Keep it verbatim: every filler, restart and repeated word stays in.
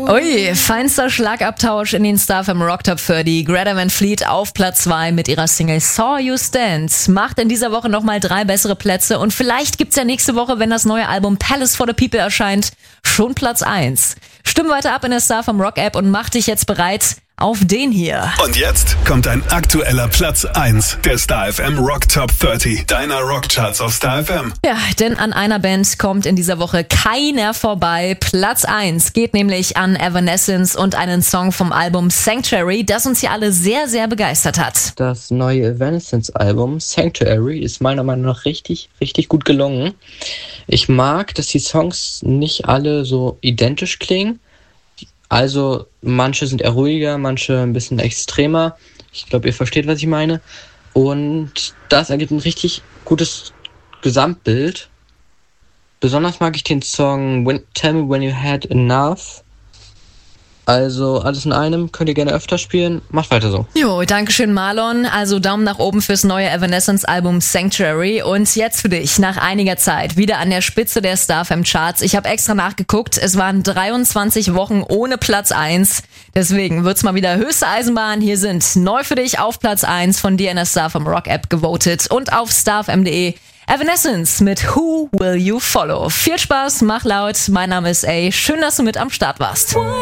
Ui, feinster Schlagabtausch in den Star F M Rock Top dreißig. Greta Van Fleet auf Platz zwei mit ihrer Single Saw You Stand. Macht in dieser Woche nochmal drei bessere Plätze und vielleicht gibt's ja nächste Woche, wenn das neue Album Palace for the People erscheint, schon Platz eins. Stimm weiter ab in der Star F M Rock App und mach dich jetzt bereit auf den hier. Und jetzt kommt ein aktueller Platz eins der Star F M Rock Top dreißig, deiner Rockcharts auf Star F M. Ja, denn an einer Band kommt in dieser Woche keiner vorbei. Platz eins geht nämlich an Evanescence und einen Song vom Album Sanctuary, das uns hier alle sehr, sehr begeistert hat. Das neue Evanescence-Album Sanctuary ist meiner Meinung nach richtig, richtig gut gelungen. Ich mag, dass die Songs nicht alle so identisch klingen. Also manche sind eher ruhiger, manche ein bisschen extremer. Ich glaube, ihr versteht, was ich meine. Und das ergibt ein richtig gutes Gesamtbild. Besonders mag ich den Song When, Tell Me When You Had Enough. Also alles in einem, könnt ihr gerne öfter spielen. Macht weiter so. Jo, dankeschön Marlon. Also Daumen nach oben fürs neue Evanescence-Album Sanctuary. Und jetzt für dich, nach einiger Zeit, wieder an der Spitze der Star F M Charts. Ich habe extra nachgeguckt, es waren dreiundzwanzig Wochen ohne Platz eins. Deswegen wird's mal wieder höchste Eisenbahn. Hier sind neu für dich auf Platz eins von dir in der Star F M Rock App gewotet und auf starfm punkt de. Evanescence mit Who Will You Follow. Viel Spaß, mach laut. Mein Name ist A. Schön, dass du mit am Start warst.